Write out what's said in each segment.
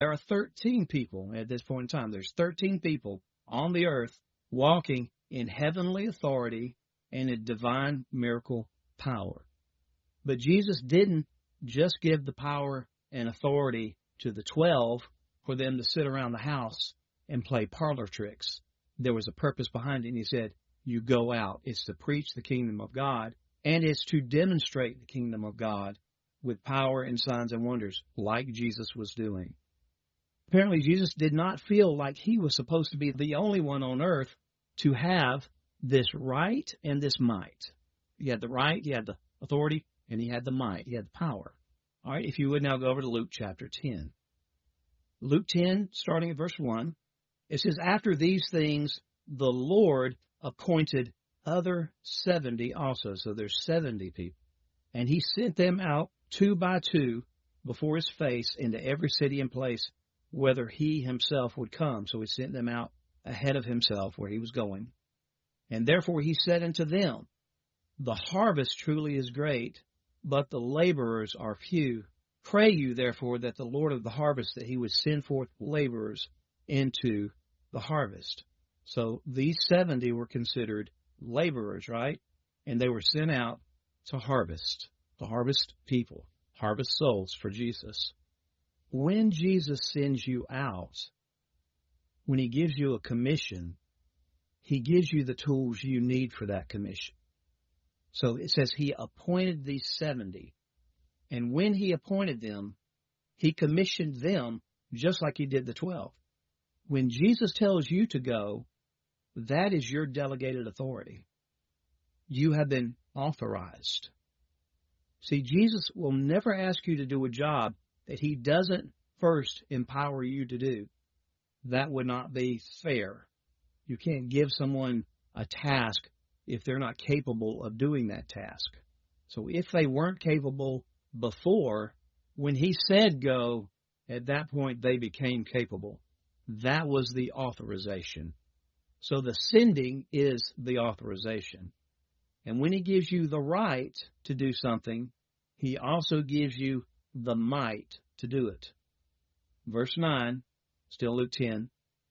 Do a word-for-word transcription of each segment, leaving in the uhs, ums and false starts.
There are thirteen people at this point in time. There's thirteen people on the earth walking in heavenly authority and in divine miracle power. But Jesus didn't just give the power and authority to the twelve for them to sit around the house and play parlor tricks. There was a purpose behind it, and he said, you go out. It's to preach the kingdom of God, and it's to demonstrate the kingdom of God with power and signs and wonders like Jesus was doing. Apparently, Jesus did not feel like he was supposed to be the only one on earth to have this right and this might. He had the right, he had the authority, and he had the might. He had the power. All right, if you would now go over to Luke chapter ten. Luke ten, starting at verse one, it says, after these things, the Lord appointed other seventy also. So there's seventy people. And he sent them out two by two before his face into every city and place, whether he himself would come. So he sent them out ahead of himself where he was going. And therefore he said unto them, the harvest truly is great, but the laborers are few. Pray you, therefore, that the Lord of the harvest, that he would send forth laborers into the harvest. So these seventy were considered laborers, right? And they were sent out to harvest, to harvest people, harvest souls for Jesus. When Jesus sends you out, when he gives you a commission, he gives you the tools you need for that commission. So it says he appointed these seventy. And when he appointed them, he commissioned them just like he did the twelve. When Jesus tells you to go, that is your delegated authority. You have been authorized. See, Jesus will never ask you to do a job that he doesn't first empower you to do. That would not be fair. You can't give someone a task if they're not capable of doing that task. So if they weren't capable before, when he said go, at that point they became capable. That was the authorization. So the sending is the authorization. And when he gives you the right to do something, he also gives you the might to do it. Verse nine, still Luke ten,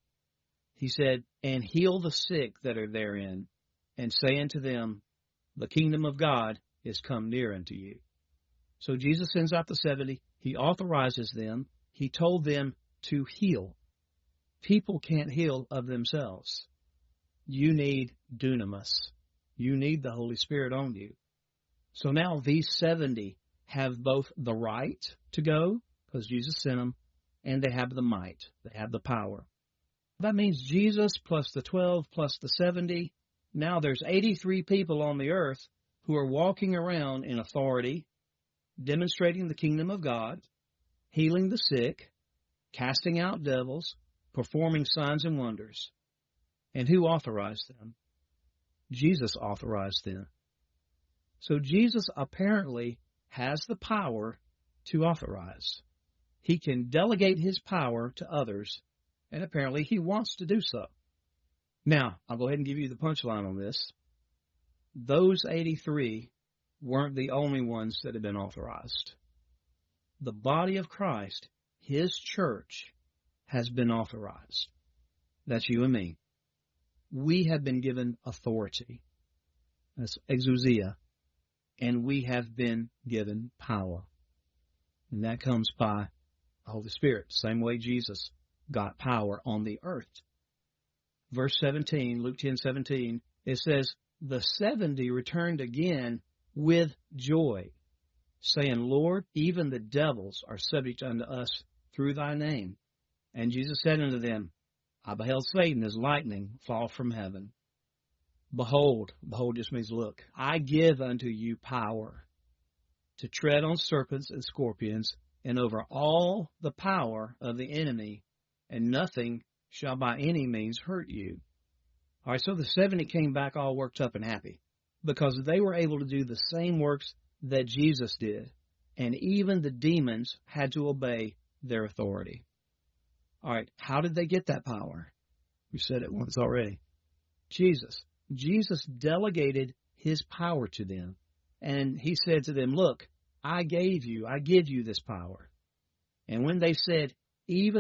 he said, and heal the sick that are therein, and say unto them, the kingdom of God is come near unto you. So Jesus sends out the seventy. He authorizes them. He told them to heal. People can't heal of themselves. You need dunamis. You need the Holy Spirit on you. So now these seventy have both the right to go, because Jesus sent them, and they have the might. They have the power. That means Jesus plus the twelve plus the seventy. Now there's eighty-three people on the earth who are walking around in authority, demonstrating the kingdom of God, healing the sick, casting out devils, performing signs and wonders. And who authorized them? Jesus authorized them. So Jesus apparently has the power to authorize. He can delegate his power to others, and apparently he wants to do so. Now, I'll go ahead and give you the punchline on this. Those eighty-three weren't the only ones that had been authorized. The body of Christ, his church, has been authorized. That's you and me. We have been given authority. That's exousia. And we have been given power. And that comes by the Holy Spirit. Same way Jesus got power on the earth. Verse seventeen, Luke ten seventeen, it says, the seventy returned again with joy, saying, Lord, even the devils are subject unto us through thy name. And Jesus said unto them, I beheld Satan as lightning fall from heaven. Behold, behold just means look, I give unto you power to tread on serpents and scorpions and over all the power of the enemy, and nothing shall by any means hurt you. All right, so the seventy came back all worked up and happy because they were able to do the same works that Jesus did, and even the demons had to obey their authority. All right, how did they get that power? We said it once already. Jesus. Jesus delegated his power to them, and he said to them, look, I gave you, I give you this power. And when they said, even